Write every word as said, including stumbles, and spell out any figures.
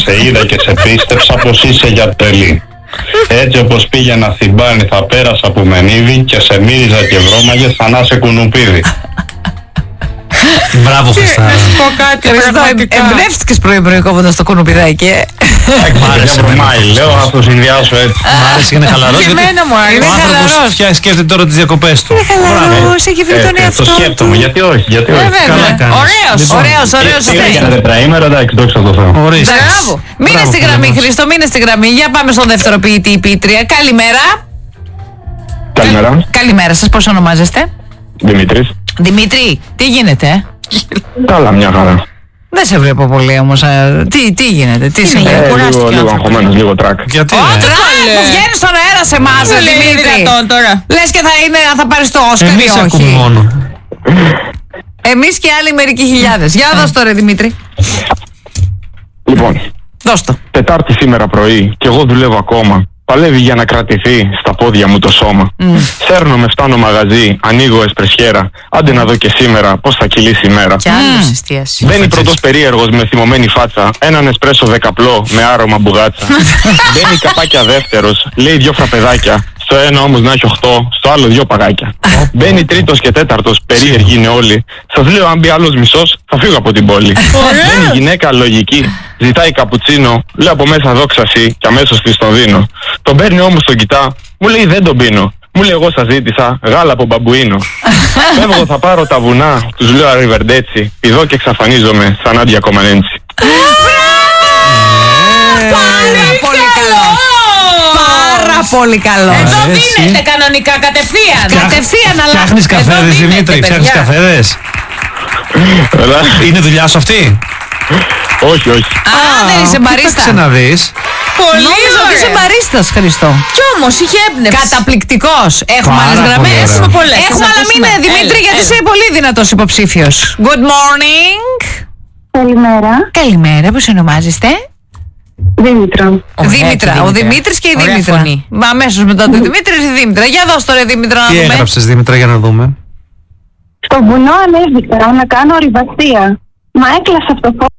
σε είδα και σε πίστεψα πως είσαι για τρελή. Έτσι όπως πήγαινα στην μπάνη θα πέρασα από μενίδι και σε μύριζα και βρώμαγες σαν να σε κουνουπίδι. Μπράβο, Χριστά. Να σου πω κάτι, πραγματικά. Εμπνεύστηκες πρωί-πρωί κόβοντας το κουνουπιδάκι, ε. Μ' άρεσε βρωμάει, λέω να το συνδυάσω έτσι. Μ' άρεσε, είναι χαλαρός. Και εμένα μου άρεσε. Ο άνθρωπος σκέφτεται τώρα τις διακοπές του. Χαλαρός, έχει βρει τον Ε, εαυτό Το του. σκέφτομαι, γιατί όχι, γιατί όχι. Καλά κάνεις. Ωραίος, Λοιπόν, ωραίος, ωραίος. Τι έκανε τετραήμερο, εντάξει, δόξα τω Θεώ. Ορίστε. Μπράβο. Μείνε Μπράβο, στη φίλε γραμμή, μας. Χρήστο, μείνε στη γραμμή. Για πάμε στον δεύτερο ποιητή ή ποιήτρια. Καλημέρα. Καλημέρα, Καλημέρα σας, πώς ονομάζεστε? Δημήτρης. Δημήτρη, τι γίνεται, ε? Καλά, μια χαρά. Δεν σε βλέπω πολύ όμως. ε, Τι, τι γίνεται, τι συμβαίνει? Ε, λίγο, κουράστηκε λίγο άνθρωπος. αγχωμένος, λίγο τρακ. Γιατί, Ω, ρε? τρακ που βγαίνει στον αέρα σε εμάς, Δεν ρε λέει Δημήτρη. δυνατόν τώρα. Λες και θα, είναι, θα πάρεις το Όσκαρ ή Εμείς όχι? ακούμε μόνο. Εμείς και άλλοι μερικοί χιλιάδες. Για δώσ' το ρε Δημήτρη. Λοιπόν, Δώσ' το. Τετάρτη σήμερα πρωί και εγώ δουλεύω ακόμα. Παλεύει για να κρατηθεί στα πόδια μου το σώμα. Σέρνομαι, φτάνω μαγαζί, ανοίγω εσπρεσιέρα. Άντε να δω και σήμερα πώς θα κυλήσει η μέρα. Κι άλλος εστίαση. Μπαίνει πρώτος περίεργος με θυμωμένη φάτσα. Έναν εσπρέσο δεκαπλό με άρωμα μπουγάτσα. Μπαίνει καπάκια δεύτερος, λέει δυο φραπεδάκια. Στο ένα όμως να έχει οχτώ, στο άλλο δυο παγάκια. Μπαίνει τρίτος και τέταρτος, περίεργοι είναι όλοι. Σας λέω, αν μπει άλλος μισός, θα φύγω από την πόλη. Μπαίνει γυναίκα λογική, ζητάει καπουτσίνο. Λέω από μέσα δόξα σοι και αμέσως της τον δίνω. Τον παίρνει όμως τον κοιτά, μου λέει δεν τον πίνω. Μου λέει εγώ σας ζήτησα γάλα από μπαμπουίνο. Φεύγω θα πάρω τα βουνά, τους λέω arrivederci. Πηδώ και εξαφανίζομαι σαν Άντια Κομανέντσι. Πάρα πολύ καλό. Πάρα πολύ καλό. Εδώ Αρέσει. δίνεται κανονικά, κατευθείαν. Κατευθείαν, αλλά. Φτιάχνεις Εδώ καφέδες, δίνεται, Δημήτρη, παιδιά. φτιάχνεις καφέδες. Έλα. Είναι δουλειά σου αυτή? Όχι, όχι. Α, δεν είσαι μπαρίστα. Κοίταξε να δεις. Πολύ Νόμιζα ότι είσαι ωραία. μπαρίστας, Χριστό. Κι όμως είχε έμπνευση. Καταπληκτικός. Έχουμε Πάρα άλλες πολύ γραμμές. ωραία. Έχουμε πολλές. Έχουμε, Θες να αλλά μην ακούσουμε? είναι Δημήτρη, Έλα, γιατί έλα. είσαι πολύ δυνατός υποψήφιος. Good morning. Καλημέρα. Καλημέρα, πώς ονομάζεστε? Δήμητρα. Ωραία, Δήμητρα. και Ο Δήμητρα. Δημήτρης και η Ωραία Δήμητρα. φωνή. Μα αμέσως μετά το Δημήτρη η Δήμητρα. Για δώσ' το ρε Δήμητρα να Τι δούμε. έγραψες, Δήμητρα, για να δούμε. Στο βουνό ανέβηκα να κάνω ορειβαστία. Μα έκλασα από το φως